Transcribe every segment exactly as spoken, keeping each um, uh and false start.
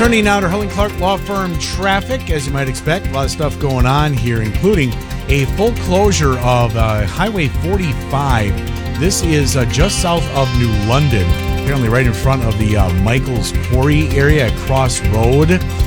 Turning now to Hurling Clark Law Firm traffic. As you might expect, a lot of stuff going on here, including a full closure of uh, Highway forty-five. This is uh, just south of New London, apparently right in front of the uh, Michaels Quarry area at Cross Road.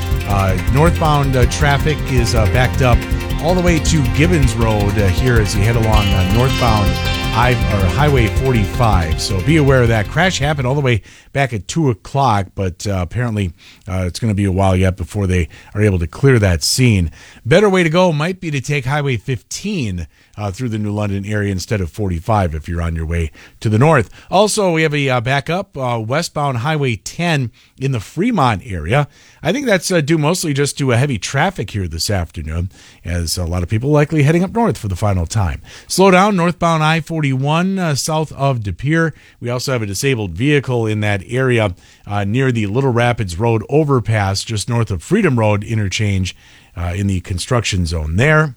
Uh, northbound uh, traffic is uh, backed up all the way to Gibbons Road uh, here as you head along uh, northbound I, or Highway forty-five. So be aware of that. Crash happened all the way back at two o'clock, but uh, apparently uh, it's going to be a while yet before they are able to clear that scene. Better way to go might be to take Highway fifteen uh, through the New London area instead of forty-five if you're on your way to the north. Also, we have a uh, backup uh, westbound Highway ten in the Fremont area. I think that's uh, due mostly just to a heavy traffic here this afternoon, as a lot of people likely heading up north for the final time. Slow down northbound I forty-one uh, south of De Pere. We also have a disabled vehicle in that area uh, near the Little Rapids Road overpass, just north of Freedom Road interchange uh, in the construction zone there.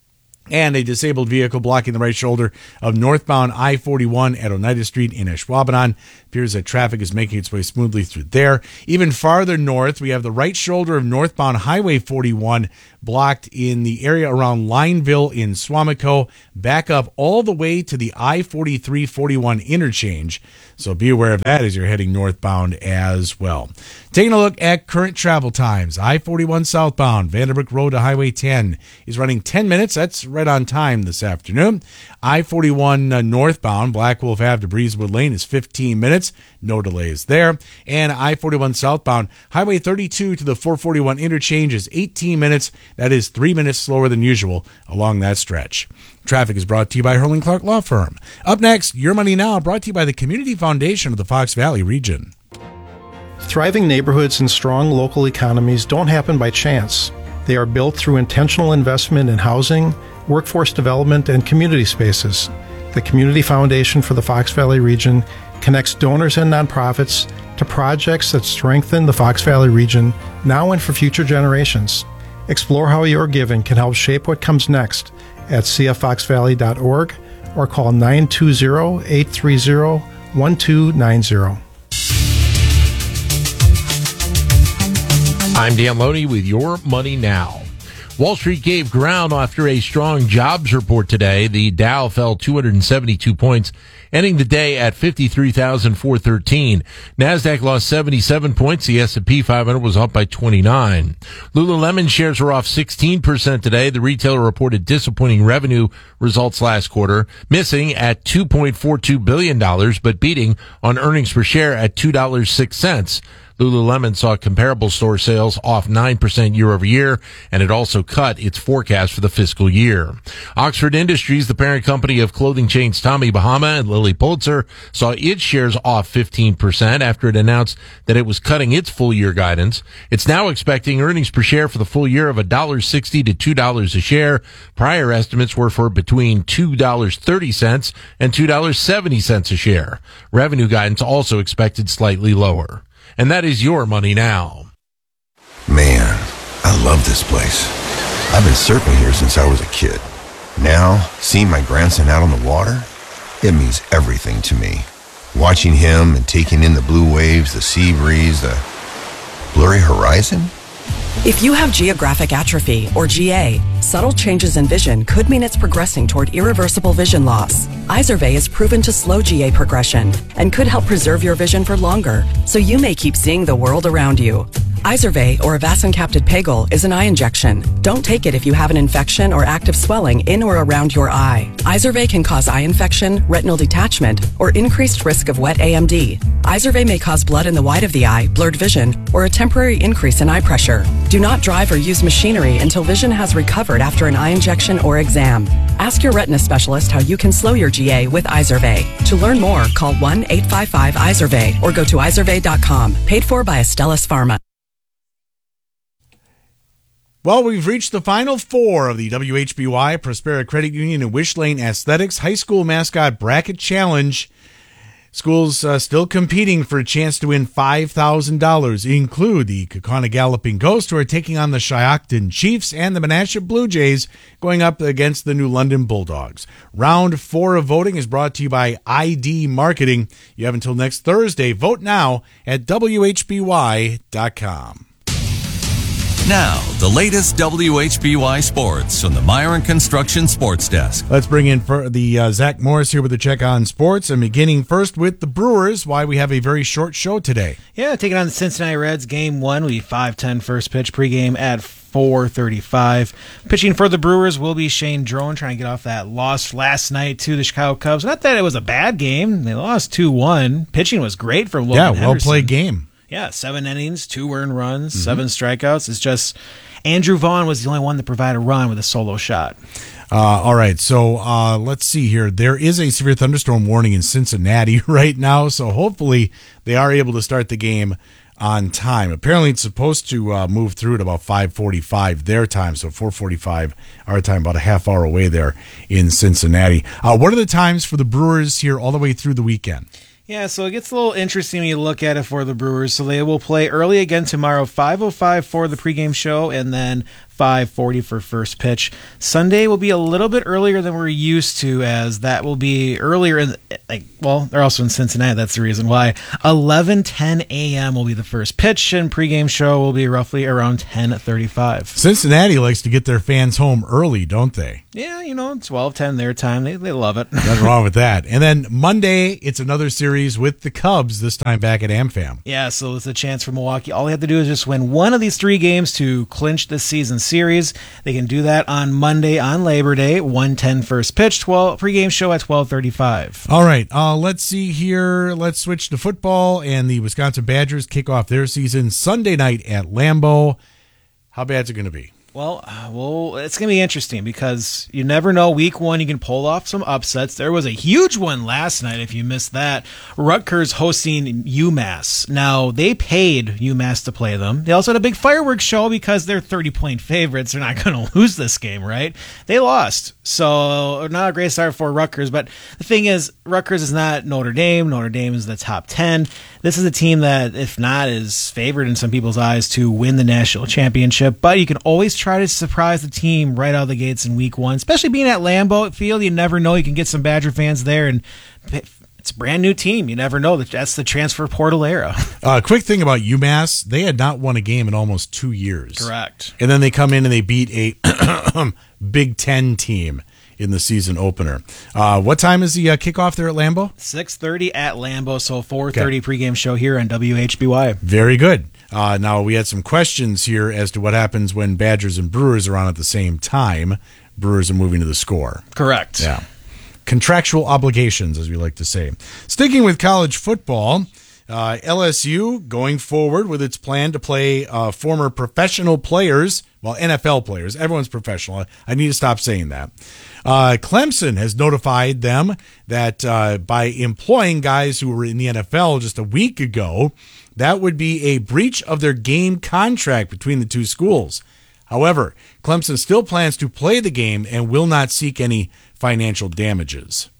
And a disabled vehicle blocking the right shoulder of northbound I forty-one at Oneida Street in Ashwaubenon. Appears that traffic is making its way smoothly through there. Even farther north, we have the right shoulder of northbound Highway forty-one blocked in the area around Lineville in Swamico, back up all the way to the I forty-three forty-one interchange. So be aware of that as you're heading northbound as well. Taking a look at current travel times. I forty-one southbound, Vanderbrook Road to Highway ten is running ten minutes. That's right on time this afternoon. I forty-one uh, northbound, Black Wolf Ave to Breezewood Lane is fifteen minutes. No delays there. And I forty-one southbound, Highway thirty-two to the four forty-one interchange is eighteen minutes. That is three minutes slower than usual along that stretch. Traffic is brought to you by Hurling Clark Law Firm. Up next, Your Money Now, brought to you by the Community Foundation of the Fox Valley region. Thriving neighborhoods and strong local economies don't happen by chance. They are built through intentional investment in housing, workforce development, and community spaces. The Community Foundation for the Fox Valley region connects donors and nonprofits to projects that strengthen the Fox Valley region now and for future generations. Explore how your giving can help shape what comes next at c f fox valley dot org or call nine two zero, eight three zero, one two nine zero. I'm Dan Loney with Your Money Now. Wall Street gave ground after a strong jobs report today. The Dow fell two hundred seventy-two points, ending the day at fifty-three thousand four hundred thirteen. NASDAQ lost seventy-seven points. The S and P five hundred was up by twenty-nine. Lululemon shares were off sixteen percent today. The retailer reported disappointing revenue results last quarter, missing at two point four two billion dollars, but beating on earnings per share at two dollars and six cents. Lululemon saw comparable store sales off nine percent year over year, and it also cut its forecast for the fiscal year. Oxford Industries, the parent company of clothing chains Tommy Bahama and Lilly Pulitzer, saw its shares off fifteen percent after it announced that it was cutting its full year guidance. It's now expecting earnings per share for the full year of one dollar and sixty cents to two dollars a share. Prior estimates were for between two dollars and thirty cents and two dollars and seventy cents a share. Revenue guidance also expected slightly lower. And that is Your Money Now. Man, I love this place. I've been surfing here since I was a kid. Now, seeing my grandson out on the water, it means everything to me. Watching him and taking in the blue waves, the sea breeze, the blurry horizon. If you have geographic atrophy, or G A, subtle changes in vision could mean it's progressing toward irreversible vision loss. Izervay is proven to slow G A progression and could help preserve your vision for longer, so you may keep seeing the world around you. Izervay, or avacincaptad pegol, is an eye injection. Don't take it if you have an infection or active swelling in or around your eye. Izervay can cause eye infection, retinal detachment, or increased risk of wet A M D. Izervay may cause blood in the white of the eye, blurred vision, or a temporary increase in eye pressure. Do not drive or use machinery until vision has recovered after an eye injection or exam. Ask your retina specialist how you can slow your G A with Izervay. To learn more, call one eight five five Izervay or go to izervay dot com. Paid for by Astellas Pharma. Well, we've reached the final four of the W H B Y Prospera Credit Union and Wish Lane Athletics High School Mascot Bracket Challenge. Schools uh, still competing for a chance to win five thousand dollars. Include the Kaukauna Galloping Ghost, who are taking on the Shiocton Chiefs, and the Menasha Blue Jays going up against the New London Bulldogs. Round four of voting is brought to you by I D Marketing. You have until next Thursday. Vote now at W H B Y dot com. Now, the latest W H B Y sports from the Myron Construction Sports Desk. Let's bring in for the uh, Zach Morris here with a check on sports, and beginning first with the Brewers, why we have a very short show today. Yeah, taking on the Cincinnati Reds. Game one will be five ten first pitch, pregame at four thirty-five. Pitching for the Brewers will be Shane Drone, trying to get off that loss last night to the Chicago Cubs. Not that it was a bad game. They lost two one. Pitching was great from Logan Yeah, Henderson. well-played game. Yeah, seven innings, two earned runs, mm-hmm. seven strikeouts. It's just Andrew Vaughn was the only one that provided a run with a solo shot. Uh, all right, so uh, let's see here. There is a severe thunderstorm warning in Cincinnati right now, so hopefully they are able to start the game on time. Apparently it's supposed to uh, move through at about five forty-five their time, so four forty-five our time, about a half hour away there in Cincinnati. Uh, what are the times for the Brewers here all the way through the weekend? Yeah, so it gets a little interesting when you look at it for the Brewers. So they will play early again tomorrow, five oh five for the pregame show, and then five forty for first pitch. Sunday will be a little bit earlier than we're used to, as that will be earlier in, like, well, they're also in Cincinnati. That's the reason why. eleven ten a.m. will be the first pitch, and pregame show will be roughly around ten thirty-five. Cincinnati likes to get their fans home early, don't they? Yeah, you know, twelve ten their time. They, they love it. Nothing wrong with that. And then Monday, it's another series with the Cubs, this time back at AmFam. Yeah, so it's a chance for Milwaukee. All they have to do is just win one of these three games to clinch the season series. They can do that on Monday on Labor Day, one ten first pitch, twelve pregame show at twelve thirty-five. All right, uh, let's see here. Let's switch to football, and the Wisconsin Badgers kick off their season Sunday night at Lambeau. How bad is it going to be? Well, uh, well, it's going to be interesting because you never know. Week one, you can pull off some upsets. There was a huge one last night, if you missed that. Rutgers hosting UMass. Now, they paid UMass to play them. They also had a big fireworks show because they're thirty-point favorites. They're not going to lose this game, right? They lost. So, not a great start for Rutgers. But the thing is, Rutgers is not Notre Dame. Notre Dame is the top ten. This is a team that, if not, is favored in some people's eyes to win the national championship. But you can always try to surprise the team right out of the gates in week one, especially being at Lambeau Field. You never know. You can get some Badger fans there, and it's a brand new team. You never know. That's the transfer portal era. Uh, quick thing about UMass, they had not won a game in almost two years. Correct. And then they come in and they beat a Big Ten team in the season opener. Uh, what time is the uh, kickoff there at Lambeau? six thirty at Lambeau, so four thirty okay. Pregame show here on W H B Y. Very good. Uh, now, we had some questions here as to what happens when Badgers and Brewers are on at the same time. Brewers are moving to the score. Correct. Yeah. Contractual obligations, as we like to say. Sticking with college football, uh, L S U going forward with its plan to play uh, former professional players, well, N F L players. Everyone's professional. I need to stop saying that. Uh, Clemson has notified them that uh, by employing guys who were in the N F L just a week ago, that would be a breach of their game contract between the two schools. However, Clemson still plans to play the game and will not seek any financial damages.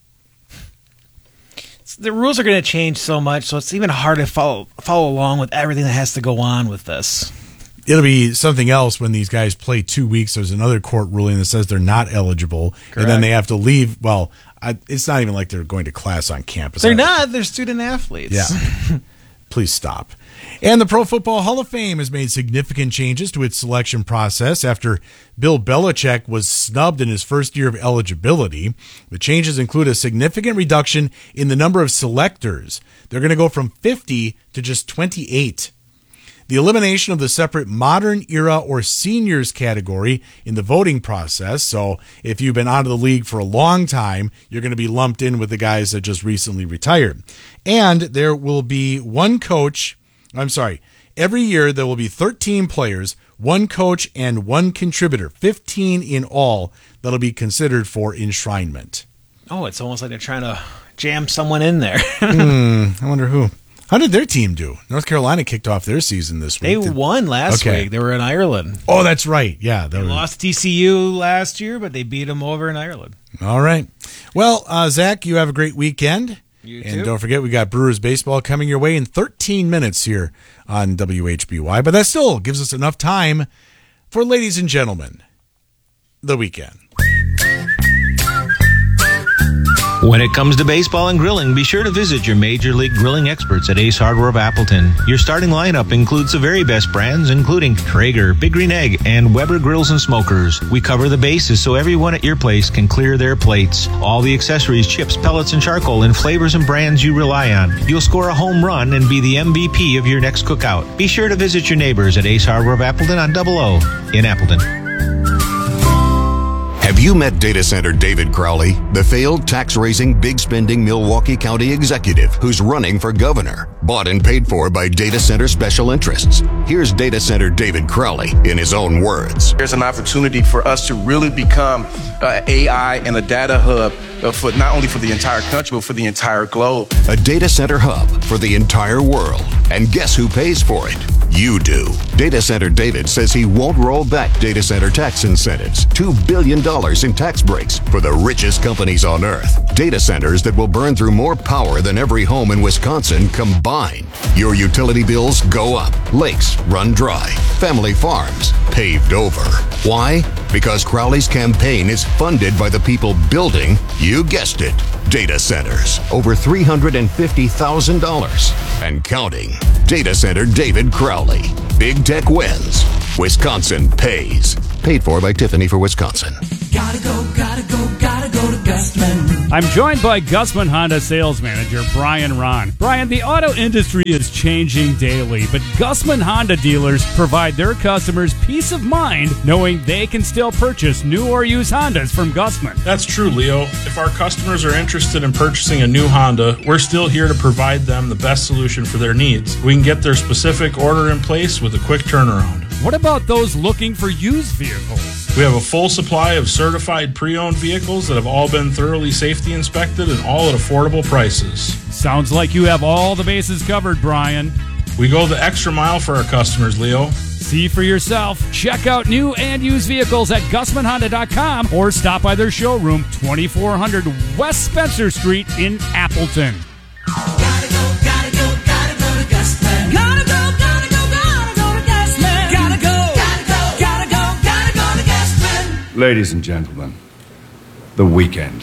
The rules are going to change so much, so it's even hard to follow follow along with everything that has to go on with this. It'll be something else when these guys play two weeks. There's another court ruling that says they're not eligible, Correct. And then they have to leave. Well, I, it's not even like they're going to class on campus. They're not. They're student athletes. Yeah. Please stop. And the Pro Football Hall of Fame has made significant changes to its selection process after Bill Belichick was snubbed in his first year of eligibility. The changes include a significant reduction in the number of selectors. They're going to go from fifty to just twenty-eight. The elimination of the separate modern era or seniors category in the voting process. So if you've been out of the league for a long time, you're going to be lumped in with the guys that just recently retired. And there will be one coach, I'm sorry, every year there will be thirteen players, one coach, and one contributor, fifteen in all, that'll be considered for enshrinement. Oh, it's almost like they're trying to jam someone in there. hmm, I wonder who. How did their team do? North Carolina kicked off their season this week. They did... won last okay. week. They were in Ireland. Oh, that's right. Yeah. They were... lost T C U last year, but they beat them over in Ireland. All right. Well, uh, Zach, you have a great weekend. You and too. Don't forget, we got Brewers baseball coming your way in thirteen minutes here on W H B Y. But that still gives us enough time for, ladies and gentlemen, the weekend. When it comes to baseball and grilling, be sure to visit your Major League Grilling experts at Ace Hardware of Appleton. Your starting lineup includes the very best brands, including Traeger, Big Green Egg, and Weber Grills and Smokers. We cover the bases so everyone at your place can clear their plates. All the accessories, chips, pellets, and charcoal in flavors and brands you rely on. You'll score a home run and be the M V P of your next cookout. Be sure to visit your neighbors at Ace Hardware of Appleton on Double O in Appleton. Have you met data center David Crowley, the failed tax-raising, big-spending Milwaukee County executive who's running for governor? Bought and paid for by data center special interests. Here's data center David Crowley in his own words. There's an opportunity for us to really become uh, A I and a data hub uh, for not only for the entire country, but for the entire globe. A data center hub for the entire world. And guess who pays for it? You do. Data Center David says he won't roll back data center tax incentives. two billion dollars in tax breaks for the richest companies on earth. Data centers that will burn through more power than every home in Wisconsin combined. Your utility bills go up. Lakes run dry. Family farms paved over. Why? Because Crowley's campaign is funded by the people building, you guessed it, data centers. Over three hundred fifty thousand dollars and counting. Data Center David Crowley. Big tech wins. Wisconsin pays. Paid for by Tiffany for Wisconsin. Gotta go, gotta go, gotta go to Gustman. I'm joined by Gustman Honda sales manager Brian Ron. Brian, the auto industry is changing daily, but Gustman Honda dealers provide their customers peace of mind knowing they can still purchase new or used Hondas from Gustman. That's true, Leo. If our customers are interested in purchasing a new Honda, we're still here to provide them the best solution for their needs. We can get their specific order in place with a quick turnaround. What about those looking for used vehicles? We have a full supply of certified pre-owned vehicles that have all been thoroughly safety inspected and all at affordable prices. Sounds like you have all the bases covered, Brian. We go the extra mile for our customers, Leo. See for yourself. Check out new and used vehicles at Gustman Honda dot com or stop by their showroom, twenty-four hundred West Spencer Street in Appleton. Gotta go, gotta go, gotta go to Gustman. Gotta go, gotta go, gotta go to Gustman. Gotta go, gotta go, gotta go, gotta go to Gustman. Ladies and gentlemen, The Weekend.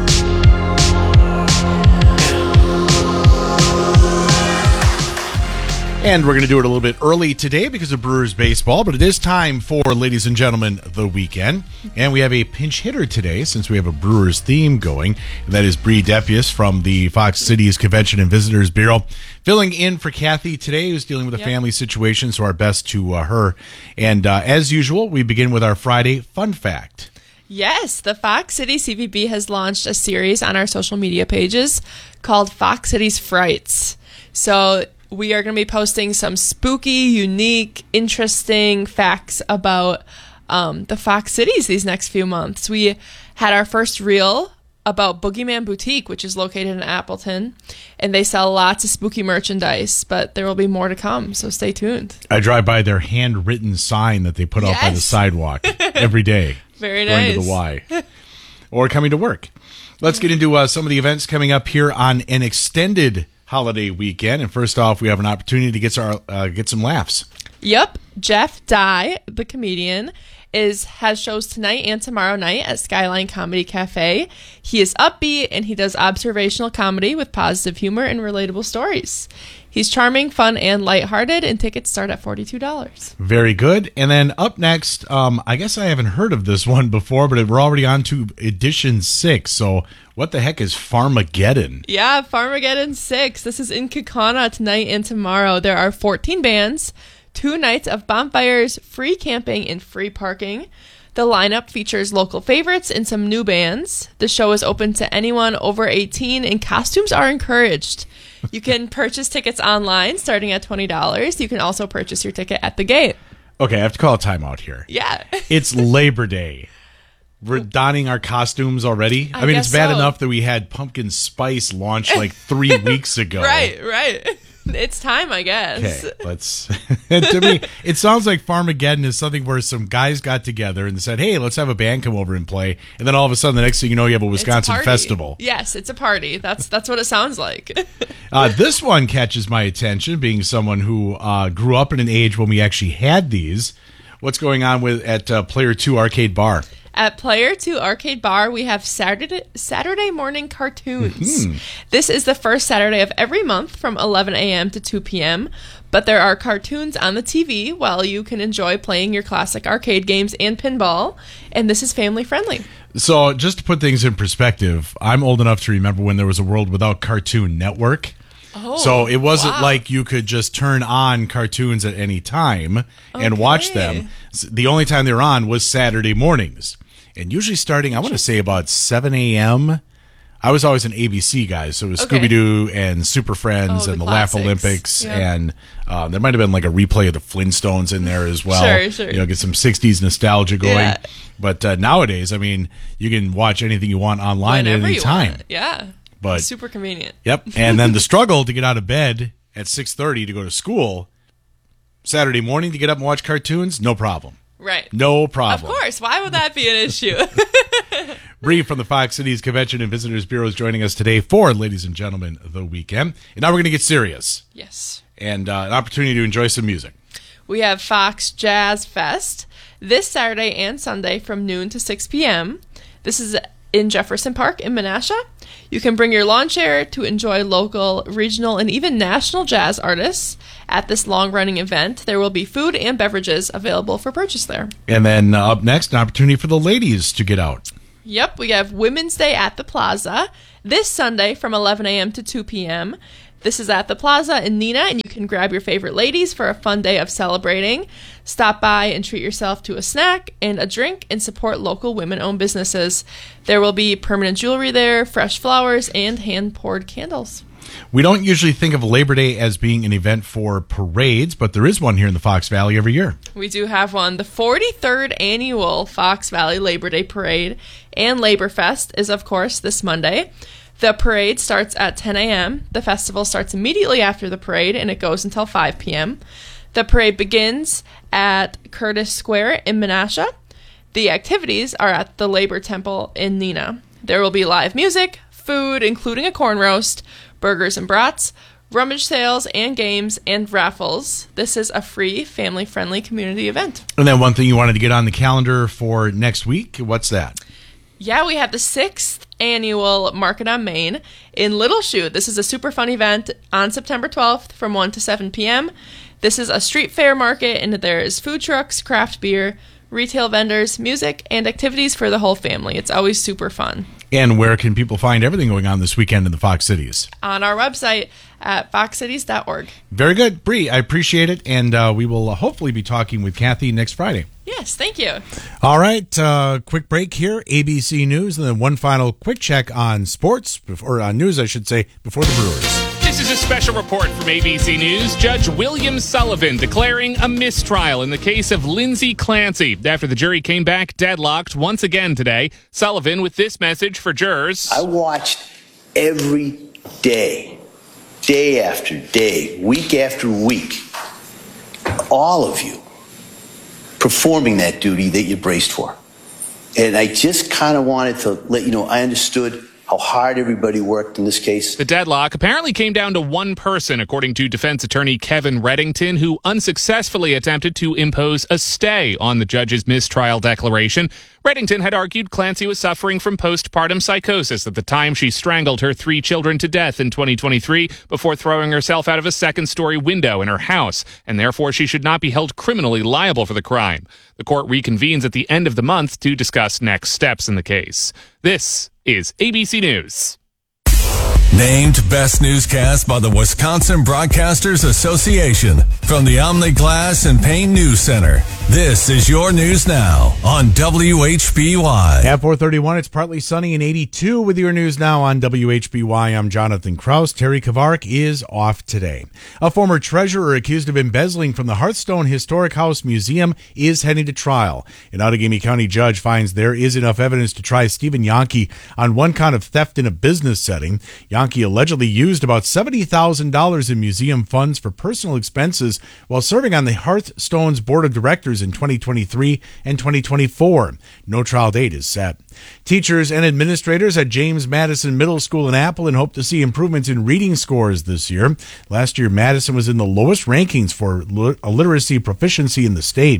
And we're going to do it a little bit early today because of Brewers baseball, but it is time for, ladies and gentlemen, The Weekend. And we have a pinch hitter today since we have a Brewers theme going. And that is Bree Depius from the Fox Cities Convention and Visitors Bureau, filling in for Kathy today, who's dealing with a yep. family situation, so our best to uh, her. And uh, as usual, we begin with our Friday fun fact. Yes, the Fox City C V B has launched a series on our social media pages called Fox Cities Frights. So we are going to be posting some spooky, unique, interesting facts about um, the Fox Cities these next few months. We had our first reel about Boogeyman Boutique, which is located in Appleton, and they sell lots of spooky merchandise, but there will be more to come, so stay tuned. I drive by their handwritten sign that they put yes. out by the sidewalk every day. Very nice. Going to the Y. Or coming to work. Let's get into uh, some of the events coming up here on an extended holiday weekend. And first off, we have an opportunity to get our uh, get some laughs. Yep. Jeff Dye, the comedian, is has shows tonight and tomorrow night at Skyline Comedy Cafe. He is upbeat and he does observational comedy with positive humor and relatable stories. He's charming, fun, and lighthearted, and tickets start at forty-two dollars. Very good. And then up next, um, I guess I haven't heard of this one before, but we're already on to edition six. So what the heck is Farmageddon? Yeah, Farmageddon six. This is in Kaukauna tonight and tomorrow. There are fourteen bands, two nights of bonfires, free camping, and free parking. The lineup features local favorites and some new bands. The show is open to anyone over eighteen, and costumes are encouraged. You can purchase tickets online starting at twenty dollars. You can also purchase your ticket at the gate. Okay, I have to call a timeout here. Yeah. It's Labor Day. We're donning our costumes already. I, I mean, it's bad so. enough that we had Pumpkin Spice launch like three weeks ago. Right, right. It's time, I guess. Okay, let's. To me, it sounds like Farmageddon is something where some guys got together and said, "Hey, let's have a band come over and play," and then all of a sudden, the next thing you know, you have a Wisconsin a festival. Yes, it's a party. That's that's what it sounds like. uh, this one catches my attention, being someone who uh, grew up in an age when we actually had these. What's going on with at uh, Player Two Arcade Bar? At Player two Arcade Bar, we have Saturday Saturday morning cartoons. Mhm. This is the first Saturday of every month from eleven a.m. to two p.m., but there are cartoons on the T V while you can enjoy playing your classic arcade games and pinball, and this is family friendly. So, just to put things in perspective, I'm old enough to remember when there was a world without Cartoon Network. Oh, so it wasn't wow. like you could just turn on cartoons at any time and Okay. watch them. S- The only time they were on was Saturday mornings. And usually starting, I want to say about seven a.m. I was always an A B C guy, so it was Okay. Scooby-Doo and Super Friends Oh, and the the Laugh classics. Olympics. Yeah. And uh, there might have been like a replay of the Flintstones in there as well. Sure, sure. You know, get some sixties nostalgia going. Yeah. But uh, nowadays, I mean, you can watch anything you want online Whenever at any you time. want. Yeah. But super convenient. Yep. And then the struggle to get out of bed at six thirty to go to school Saturday morning to get up and watch cartoons, no problem. Right. No problem. Of course. Why would that be an issue? Bree from the Fox Cities Convention and Visitors Bureau is joining us today for, ladies and gentlemen, the weekend. And now we're going to get serious. Yes. And uh, an opportunity to enjoy some music. We have Fox Jazz Fest this Saturday and Sunday from noon to six p.m. This is in Jefferson Park in Menasha. You can bring your lawn chair to enjoy local, regional, and even national jazz artists at this long-running event. There will be food and beverages available for purchase there. And then uh, up next, an opportunity for the ladies to get out. Yep, we have Women's Day at the Plaza this Sunday from eleven a.m. to two p.m. This is at the Plaza in Neenah, and you can grab your favorite ladies for a fun day of celebrating. Stop by and treat yourself to a snack and a drink and support local women-owned businesses. There will be permanent jewelry there, fresh flowers, and hand-poured candles. We don't usually think of Labor Day as being an event for parades, but there is one here in the Fox Valley every year. We do have one. The forty-third annual Fox Valley Labor Day Parade and Labor Fest is, of course, this Monday. The parade starts at ten a.m. The festival starts immediately after the parade, and it goes until five p.m. The parade begins at Curtis Square in Menasha. The activities are at the Labor Temple in Neenah. There will be live music, food, including a corn roast, burgers and brats, rummage sales and games, and raffles. This is a free, family-friendly community event. And then one thing you wanted to get on the calendar for next week, what's that? Yeah, we have the sixth annual Market on Main in Little Chute. This is a super fun event on September twelfth from one to seven p.m. This is a street fair market, and there is food trucks, craft beer, retail vendors, music, and activities for the whole family. It's always super fun. And where can people find everything going on this weekend in the Fox Cities? On our website at fox cities dot org. Very good. Bree, I appreciate it. And uh, we will uh, hopefully be talking with Kathy next Friday. Yes, thank you. All right. Uh, quick break here. A B C News. And then one final quick check on sports, before, or on news, I should say, before the Brewers. This is a special report from A B C News. Judge William Sullivan declaring a mistrial in the case of Lindsay Clancy. After the jury came back deadlocked once again today, Sullivan with this message for jurors. I watched every day, day after day, week after week, all of you performing that duty that you braced for. And I just kind of wanted to let you know I understood how hard everybody worked in this case. The deadlock apparently came down to one person, according to defense attorney Kevin Reddington, who unsuccessfully attempted to impose a stay on the judge's mistrial declaration. Reddington had argued Clancy was suffering from postpartum psychosis at the time she strangled her three children to death in twenty twenty-three before throwing herself out of a second-story window in her house, and therefore she should not be held criminally liable for the crime. The court reconvenes at the end of the month to discuss next steps in the case. This is A B C News. Named Best Newscast by the Wisconsin Broadcasters Association from the Omni Glass and Paint News Center. This is your news now on W H B Y. At four thirty-one, it's partly sunny and eighty-two with your news now on W H B Y. I'm Jonathan Kraus. Terry Kvark is off today. A former treasurer accused of embezzling from the Hearthstone Historic House Museum is heading to trial. An Outagamie County judge finds there is enough evidence to try Stephen Yonke on one count of theft in a business setting. Yonke allegedly used about seventy thousand dollars in museum funds for personal expenses while serving on the Hearthstone's board of directors in twenty twenty-three and twenty twenty-four. No trial date is set. Teachers and administrators at James Madison Middle School in Appleton hope to see improvements in reading scores this year. Last year, Madison was in the lowest rankings for literacy proficiency in the state.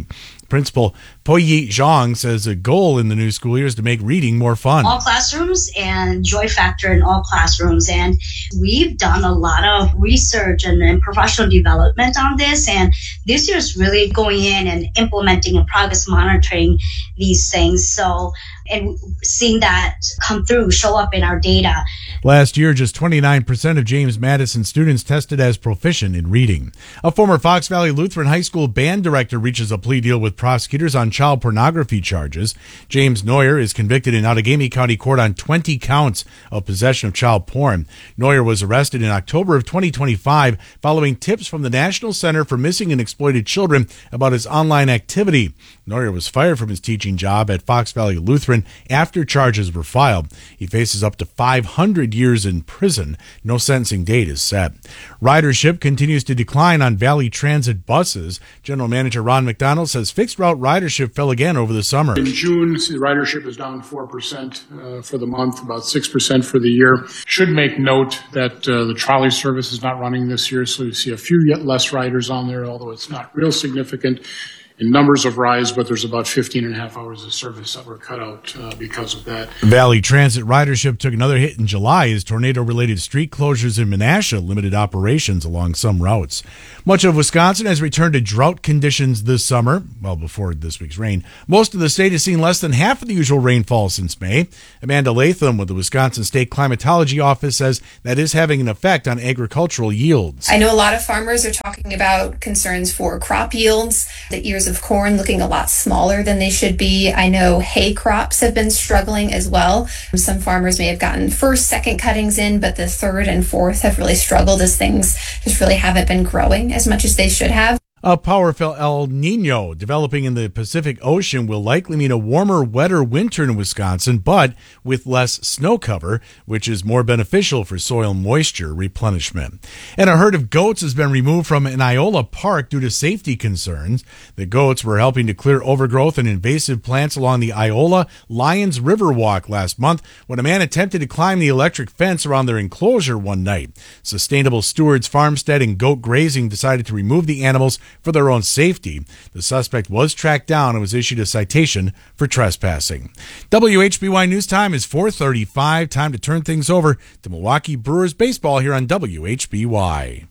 Principal Po-Yi Zhang says a goal in the new school year is to make reading more fun. All classrooms and joy factor in all classrooms. And we've done a lot of research and, and professional development on this. And this year is really going in and implementing and progress monitoring these things. So, and seeing that come through, show up in our data. Last year, just twenty-nine percent of James Madison students tested as proficient in reading. A former Fox Valley Lutheran High School band director reaches a plea deal with prosecutors on child pornography charges. James Neuer is convicted in Outagamie County Court on twenty counts of possession of child porn. Neuer was arrested in October of twenty twenty-five following tips from the National Center for Missing and Exploited Children about his online activity. Neuer was fired from his teaching job at Fox Valley Lutheran after charges were filed. He faces up to five hundred years in prison. No sentencing date is set. Ridership continues to decline on Valley Transit buses. General Manager Ron McDonald says fixed route ridership fell again over the summer. In June, the ridership is down four percent uh, for the month, about six percent for the year. Should make note that uh, the trolley service is not running this year, so you see a few yet less riders on there, although it's not real significant in numbers of rides, but there's about fifteen and a half hours of service that were cut out uh, because of that. Valley Transit ridership took another hit in July as tornado-related street closures in Menasha limited operations along some routes. Much of Wisconsin has returned to drought conditions this summer, well before this week's rain. Most of the state has seen less than half of the usual rainfall since May. Amanda Latham with the Wisconsin State Climatology Office says that is having an effect on agricultural yields. I know a lot of farmers are talking about concerns for crop yields. The ears of corn looking a lot smaller than they should be. I know hay crops have been struggling as well. Some farmers may have gotten first, second cuttings in, but the third and fourth have really struggled as things just really haven't been growing as much as they should have. A powerful El Nino developing in the Pacific Ocean will likely mean a warmer, wetter winter in Wisconsin, but with less snow cover, which is more beneficial for soil moisture replenishment. And a herd of goats has been removed from an Iola park due to safety concerns. The goats were helping to clear overgrowth and invasive plants along the Iola Lions River Walk last month when a man attempted to climb the electric fence around their enclosure one night. Sustainable Stewards Farmstead and Goat Grazing decided to remove the animals for their own safety. The suspect was tracked down and was issued a citation for trespassing. W H B Y News Time is four thirty-five. Time to turn things over to Milwaukee Brewers baseball here on W H B Y.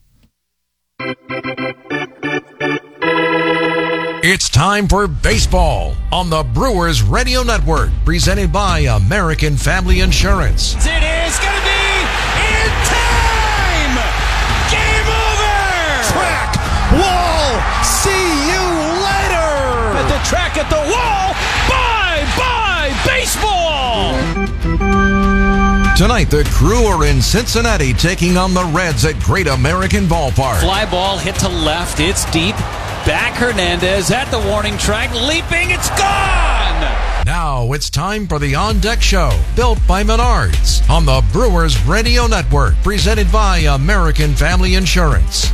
It's time for baseball on the Brewers Radio Network, presented by American Family Insurance. It is going to be in time! Game over! Track, wall, see you later! At the track, at the wall, bye-bye baseball! Tonight, the Crew are in Cincinnati taking on the Reds at Great American Ballpark. Fly ball hit to left, it's deep. Back Hernandez at the warning track, leaping, it's gone! Now it's time for the On Deck Show, built by Menards, on the Brewers Radio Network, presented by American Family Insurance.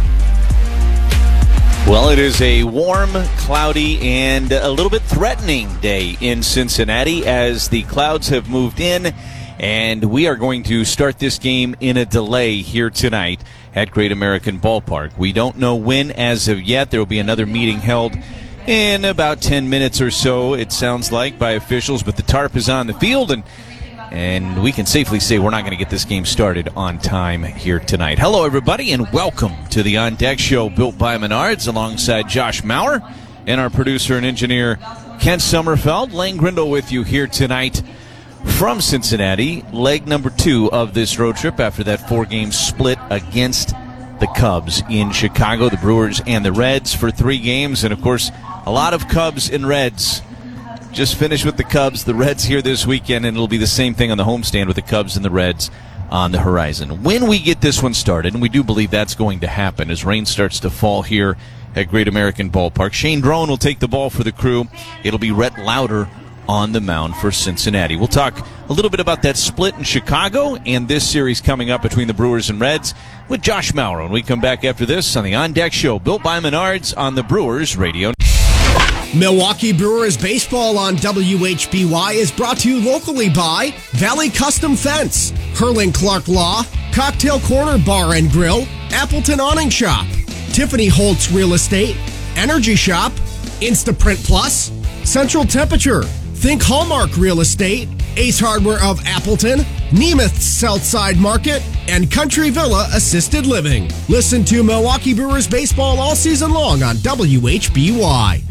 Well, it is a warm, cloudy, and a little bit threatening day in Cincinnati as the clouds have moved in, and we are going to start this game in a delay here tonight at Great American Ballpark. We don't know when as of yet. There will be another meeting held in about ten minutes or so, it sounds like, by officials, but the tarp is on the field, and and we can safely say we're not going to get this game started on time here tonight. Hello, everybody, and welcome to the On Deck Show, built by Menards, alongside Josh Maurer and our producer and engineer, Kent Sommerfeld. Lane Grindle with you here tonight from Cincinnati, leg number two of this road trip after that four-game split against the Cubs in Chicago. The Brewers and the Reds for three games, and, of course, a lot of Cubs and Reds. Just finished with the Cubs, the Reds here this weekend, and it'll be the same thing on the homestand with the Cubs and the Reds on the horizon. When we get this one started, and we do believe that's going to happen as rain starts to fall here at Great American Ballpark, Shane Drone will take the ball for the Crew. It'll be Rhett Lauder on the mound for Cincinnati. We'll talk a little bit about that split in Chicago and this series coming up between the Brewers and Reds with Josh Maurer when we come back after this on the On Deck Show, built by Menards on the Brewers Radio. Milwaukee Brewers baseball on W H B Y is brought to you locally by Valley Custom Fence, Herling Clark Law, Cocktail Corner Bar and Grill, Appleton Awning Shop, Tiffany Holtz Real Estate, Energy Shop, Instaprint Plus, Central Temperature, think Hallmark Real Estate, Ace Hardware of Appleton, Nemeth Southside Market, and Country Villa Assisted Living. Listen to Milwaukee Brewers baseball all season long on W H B Y.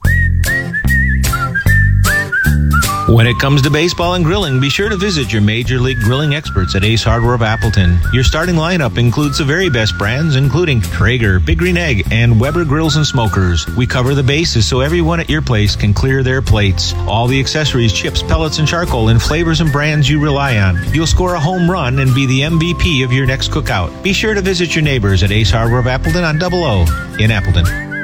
When it comes to baseball and grilling, be sure to visit your Major League Grilling experts at Ace Hardware of Appleton. Your starting lineup includes the very best brands, including Traeger, Big Green Egg, and Weber Grills and Smokers. We cover the bases so everyone at your place can clear their plates. All the accessories, chips, pellets, and charcoal in flavors and brands you rely on. You'll score a home run and be the M V P of your next cookout. Be sure to visit your neighbors at Ace Hardware of Appleton on Double O in Appleton.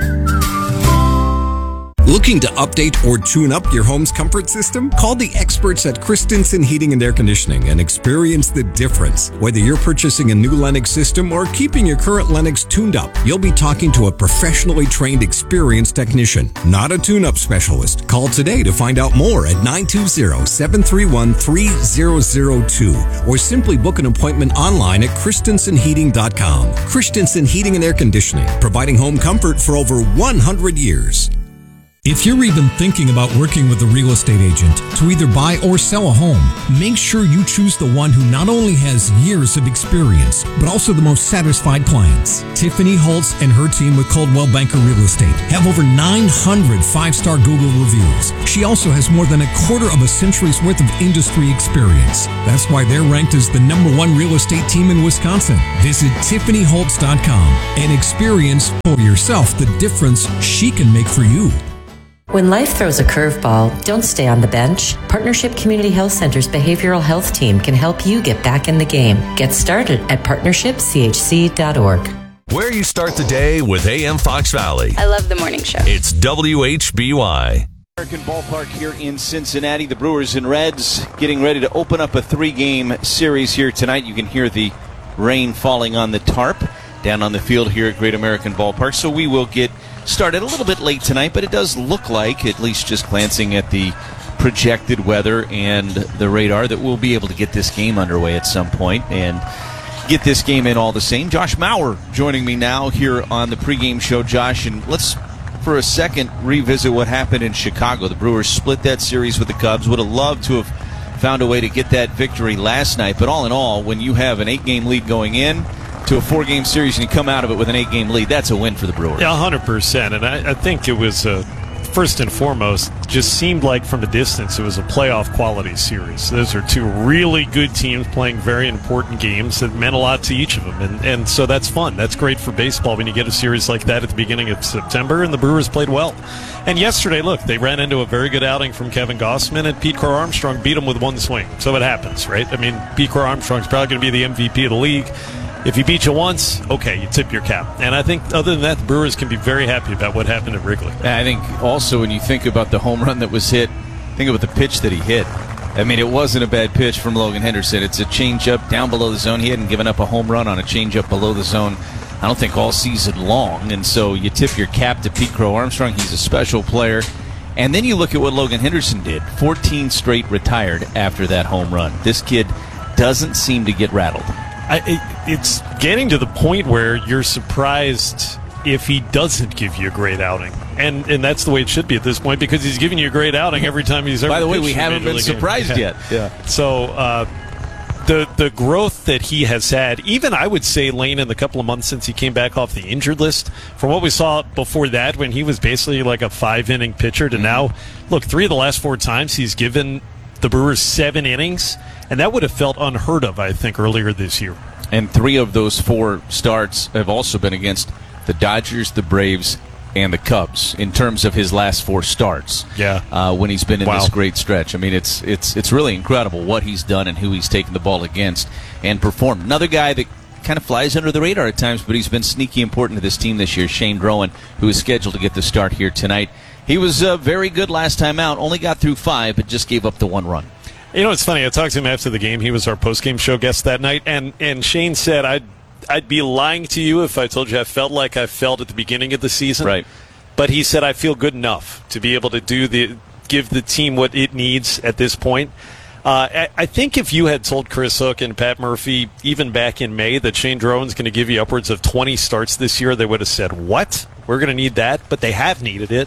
Looking to update or tune up your home's comfort system? Call the experts at Christensen Heating and Air Conditioning and experience the difference. Whether you're purchasing a new Lennox system or keeping your current Lennox tuned up, you'll be talking to a professionally trained, experienced technician, not a tune-up specialist. Call today to find out more at nine two zero, seven three one, three zero zero two or simply book an appointment online at Christensen Heating dot com. Christensen Heating and Air Conditioning, providing home comfort for over one hundred years. If you're even thinking about working with a real estate agent to either buy or sell a home, make sure you choose the one who not only has years of experience, but also the most satisfied clients. Tiffany Holtz and her team with Coldwell Banker Real Estate have over nine hundred five-star Google reviews. She also has more than a quarter of a century's worth of industry experience. That's why they're ranked as the number one real estate team in Wisconsin. Visit Tiffany Holtz dot com and experience for yourself the difference she can make for you. When life throws a curveball, don't stay on the bench. Partnership Community Health Center's behavioral health team can help you get back in the game. Get started at partnership c h c dot org. Where you start the day with A M Fox Valley. I love the morning show. It's W H B Y. American Ballpark here in Cincinnati. The Brewers and Reds getting ready to open up a three-game series here tonight. You can hear the rain falling on the tarp down on the field here at Great American Ballpark. So we will get started a little bit late tonight, but it does look like, at least just glancing at the projected weather and the radar, that we'll be able to get this game underway at some point and get this game in all the same. Josh Mauer joining me now here on the pregame show. Josh, and let's for a second revisit what happened in Chicago. The Brewers split that series with the Cubs. Would have loved to have found a way to get that victory last night, but all in all, when you have an eight-game lead going in to a four-game series and you come out of it with an eight-game lead, that's a win for the Brewers. Yeah, one hundred percent. And I, I think it was, uh, first and foremost, just seemed like from a distance it was a playoff-quality series. Those are two really good teams playing very important games that meant a lot to each of them. And, and so that's fun. That's great for baseball when you get a series like that at the beginning of September, and the Brewers played well. And yesterday, look, they ran into a very good outing from Kevin Gossman, and Pete Crow Armstrong beat him with one swing. So it happens, right? I mean, Pete Crow Armstrong's probably going to be the M V P of the league. If he beats you once, okay, you tip your cap. And I think other than that, the Brewers can be very happy about what happened at Wrigley. I think also when you think about the home run that was hit, think about the pitch that he hit. I mean, it wasn't a bad pitch from Logan Henderson. It's a changeup down below the zone. He hadn't given up a home run on a changeup below the zone, I don't think, all season long. And so you tip your cap to Pete Crow Armstrong. He's a special player. And then you look at what Logan Henderson did. fourteen straight retired after that home run. This kid doesn't seem to get rattled. I, it, it's getting to the point where you're surprised if he doesn't give you a great outing. And and that's the way it should be at this point, because he's giving you a great outing every time he's ever By the way, pitched we in haven't Major been League surprised game. yet. Yeah. So uh, the the growth that he has had, even I would say, Lane, in the couple of months since he came back off the injured list, from what we saw before that when he was basically like a five-inning pitcher to mm-hmm. now, look, three of the last four times he's given the Brewers seven innings, and that would have felt unheard of, I think, earlier this year. And three of those four starts have also been against the Dodgers, the Braves, and the Cubs in terms of his last four starts. Yeah, uh, when he's been in wow. this great stretch. I mean, it's it's it's really incredible what he's done and who he's taken the ball against and performed. Another guy that kind of flies under the radar at times, but he's been sneaky important to this team this year, Shane Drowan, who is scheduled to get the start here tonight. He was uh, very good last time out, only got through five, but just gave up the one run. You know, it's funny. I talked to him after the game. He was our post-game show guest that night, and, and Shane said, I'd, I'd be lying to you if I told you I felt like I felt at the beginning of the season. Right. But he said, I feel good enough to be able to do the give the team what it needs at this point. Uh, I, I think if you had told Chris Hook and Pat Murphy, even back in May, that Shane Drowan's going to give you upwards of twenty starts this year, they would have said, what? We're going to need that, but they have needed it.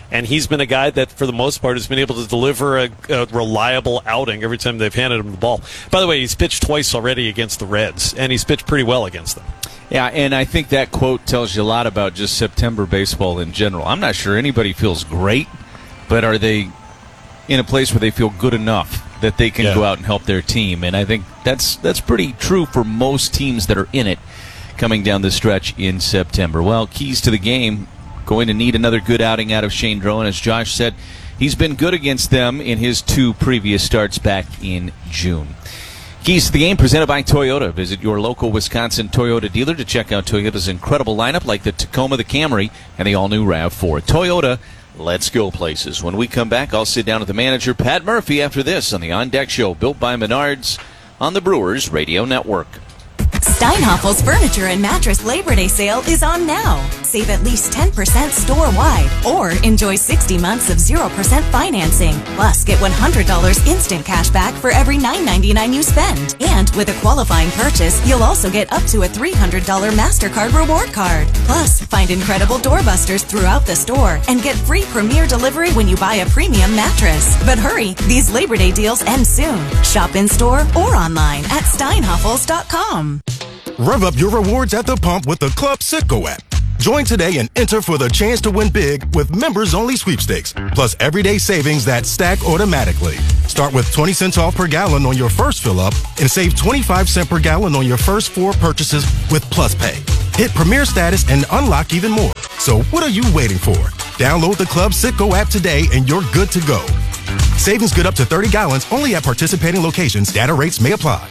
and he's been a guy that, for the most part, has been able to deliver a, a reliable outing every time they've handed him the ball. By the way, he's pitched twice already against the Reds, and he's pitched pretty well against them. Yeah, and I think that quote tells you a lot about just September baseball in general. I'm not sure anybody feels great, but are they in a place where they feel good enough that they can yeah. go out and help their team? And I think that's that's pretty true for most teams that are in it coming down the stretch in September. Well, keys to the game, going to need another good outing out of Shane Drohan. As Josh said, he's been good against them in his two previous starts back in June. Keys to the game presented by Toyota. Visit your local Wisconsin Toyota dealer to check out Toyota's incredible lineup like the Tacoma, the Camry, and the all-new RAV four. Toyota, let's go places. When we come back, I'll sit down with the manager, Pat Murphy, after this on the On Deck Show, built by Menards on the Brewers Radio Network. Steinhaffel's Furniture and Mattress Labor Day sale is on now. Save at least ten percent store-wide or enjoy sixty months of zero percent financing. Plus, get one hundred dollars instant cash back for every nine ninety-nine you spend. And with a qualifying purchase, you'll also get up to a three hundred dollars MasterCard reward card. Plus, find incredible doorbusters throughout the store and get free Premier delivery when you buy a premium mattress. But hurry, these Labor Day deals end soon. Shop in-store or online at steinhaffels dot com. Rev up your rewards at the pump with the Club Citgo app. Join today and enter for the chance to win big with members-only sweepstakes, plus everyday savings that stack automatically. Start with twenty cents off per gallon on your first fill-up and save twenty-five cents per gallon on your first four purchases with Plus Pay. Hit Premier status and unlock even more. So what are you waiting for? Download the Club Citgo app today and you're good to go. Savings good up to thirty gallons only at participating locations. Data rates may apply.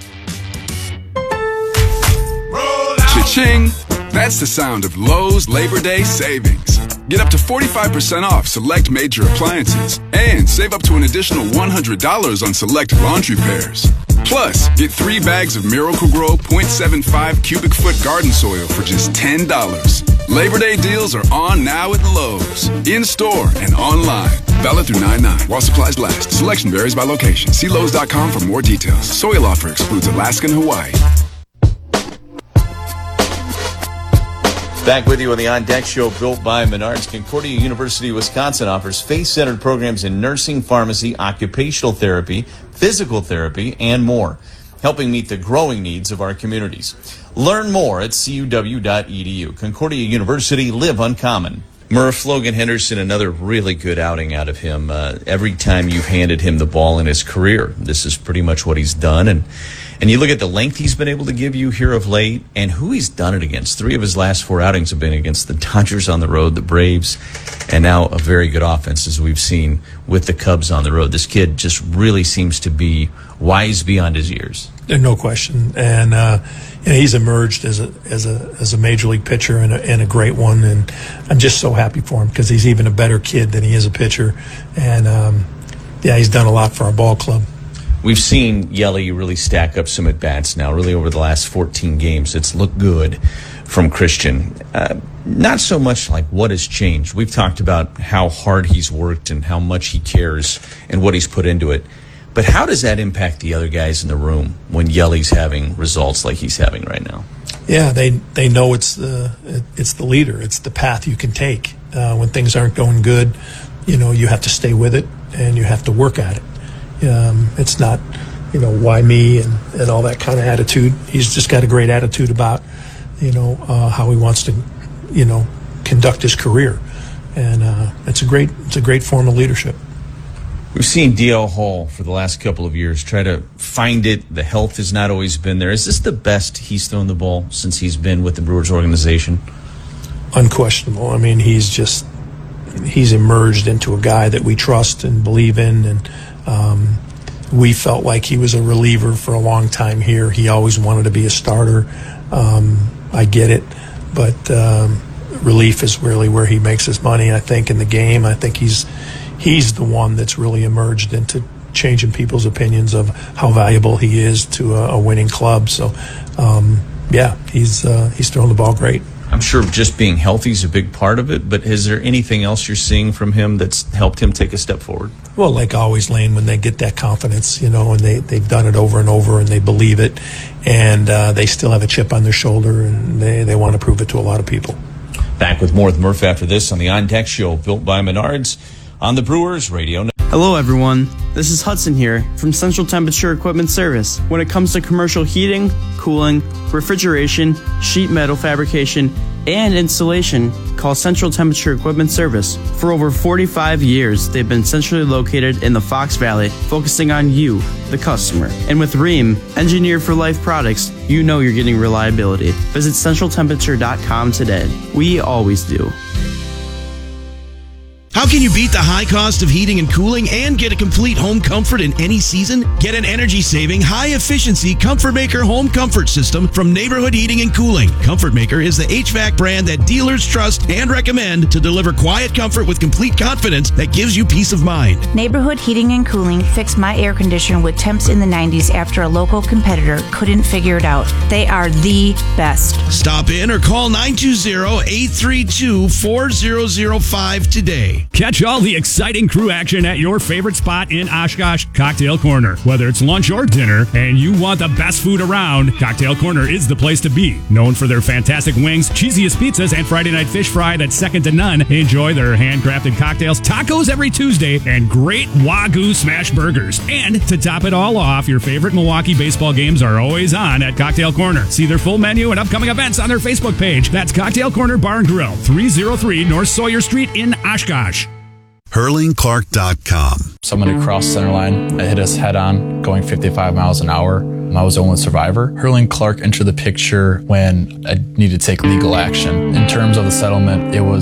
Cha-ching! That's the sound of Lowe's Labor Day savings. Get up to forty-five percent off select major appliances and save up to an additional one hundred dollars on select laundry pairs. Plus, get three bags of Miracle-Gro point seven five cubic foot garden soil for just ten dollars. Labor Day deals are on now at Lowe's. In-store and online. Valid through nine nine while supplies last. Selection varies by location. See Lowe's dot com for more details. Soil offer excludes Alaska and Hawaii. Back with you on the On Deck Show, built by Menards. Concordia University, Wisconsin offers faith-centered programs in nursing, pharmacy, occupational therapy, physical therapy, and more, helping meet the growing needs of our communities. Learn more at C U W dot E D U. Concordia University, live uncommon. Murph, Logan Henderson, another really good outing out of him. Uh, every time you've handed him the ball in his career, this is pretty much what he's done. And And you look at the length he's been able to give you here of late and who he's done it against. Three of his last four outings have been against the Dodgers on the road, the Braves, and now a very good offense, as we've seen with the Cubs on the road. This kid just really seems to be wise beyond his years. No question. And uh, you know, he's emerged as a as a as a major league pitcher and a, and a great one. And I'm just so happy for him because he's even a better kid than he is a pitcher. And um, yeah, he's done a lot for our ball club. We've seen Yelly really stack up some at-bats now, really over the last fourteen games. It's looked good from Christian. Uh, not so much like what has changed. We've talked about how hard he's worked and how much he cares and what he's put into it. But how does that impact the other guys in the room when Yelly's having results like he's having right now? Yeah, they they know it's the it's the leader. It's the path you can take. Uh, when things aren't going good, you know, you have to stay with it and you have to work at it. Um, it's not, you know, why me and, and all that kind of attitude. He's just got a great attitude about, you know, uh, how he wants to, you know, conduct his career, and uh, it's a great it's a great form of leadership. We've seen D L Hall for the last couple of years try to find it. The health has not always been there. Is this the best he's thrown the ball since he's been with the Brewers organization? Unquestionable. I mean, he's just he's emerged into a guy that we trust and believe in, and um, we felt like he was a reliever for a long time here. He always wanted to be a starter. Um, I get it, but um, relief is really where he makes his money, I think, in the game. I think he's he's the one that's really emerged into changing people's opinions of how valuable he is to a, a winning club. So, um, yeah, he's uh, he's throwing the ball great. I'm sure just being healthy is a big part of it, but is there anything else you're seeing from him that's helped him take a step forward? Well, like always, Lane, when they get that confidence, you know, and they, they've done it over and over and they believe it, and uh, they still have a chip on their shoulder, and they, they want to prove it to a lot of people. Back with more with Murph after this on the On Deck Show, built by Menards on the Brewers Radio Network. Hello everyone, this is Hudson here from Central Temperature Equipment Service. When it comes to commercial heating, cooling, refrigeration, sheet metal fabrication, and installation, call Central Temperature Equipment Service. For over forty-five years, they've been centrally located in the Fox Valley, focusing on you, the customer. And with Rheem, engineered for life products, you know you're getting reliability. Visit central temperature dot com today. We always do. How can you beat the high cost of heating and cooling and get a complete home comfort in any season? Get an energy-saving, high-efficiency Comfort Maker home comfort system from Neighborhood Heating and Cooling. Comfort Maker is the H V A C brand that dealers trust and recommend to deliver quiet comfort with complete confidence that gives you peace of mind. Neighborhood Heating and Cooling fixed my air conditioner with temps in the nineties after a local competitor couldn't figure it out. They are the best. Stop in or call nine two zero, eight three two, four zero zero five today. Catch all the exciting crew action at your favorite spot in Oshkosh, Cocktail Corner. Whether it's lunch or dinner and you want the best food around, Cocktail Corner is the place to be. Known for their fantastic wings, cheesiest pizzas, and Friday night fish fry that's second to none, enjoy their handcrafted cocktails, tacos every Tuesday, and great Wagyu smash burgers. And to top it all off, your favorite Milwaukee baseball games are always on at Cocktail Corner. See their full menu and upcoming events on their Facebook page. That's Cocktail Corner Bar and Grill, three oh three North Sawyer Street in Oshkosh. Hurling Clark dot com. Someone had crossed center line. It hit us head on, going fifty-five miles an hour. I was the only survivor. Hurling Clark entered the picture when I needed to take legal action. In terms of the settlement, it was